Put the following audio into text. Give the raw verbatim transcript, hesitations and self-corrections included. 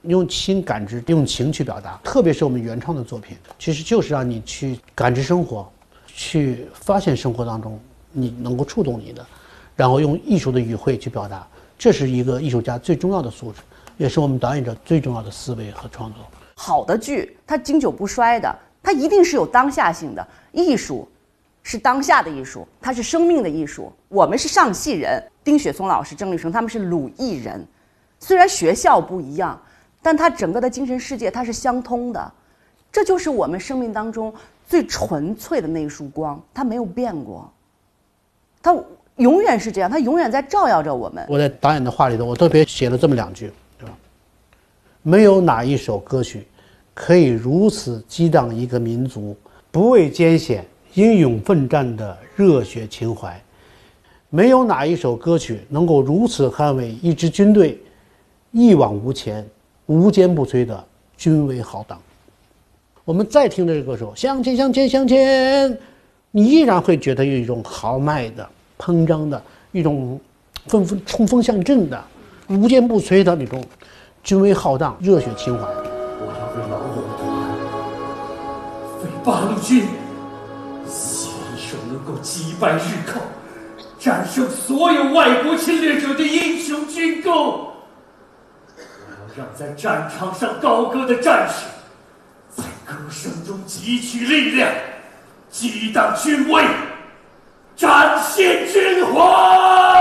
用心感知，用情去表达。特别是我们原创的作品，其实就是让你去感知生活，去发现生活当中你能够触动你的，然后用艺术的语汇去表达。这是一个艺术家最重要的素质，也是我们导演者最重要的思维和创作。 好的剧，它经久不衰的，它一定是有当下性的。艺术是当下的艺术，它是生命的艺术。我们是上戏人，丁雪松老师、郑立生他们是鲁艺人，虽然学校不一样，但他整个的精神世界它是相通的。这就是我们生命当中最纯粹的那一束光，它没有变过，它永远是这样，它永远在照耀着我们。 我在导演的话里头，我特别写了这么两句，对吧？没有哪一首歌曲可以如此激荡一个民族不畏艰险、英勇奋战的热血情怀，没有哪一首歌曲能够如此捍卫一支军队一往无前、无坚不摧的军威浩荡。我们再听这个歌手向前向前向前，你依然会觉得有一种豪迈的、膨胀的、一种奋奋冲锋陷阵的、无坚不摧的那种军威浩荡、热血情怀。 我要为老我的为八路军，希望一首能够击败日寇、战胜所有外国侵略者的英雄军功。我要让在战场上高歌的战士，在歌声中汲取力量，激荡军威，展现军华。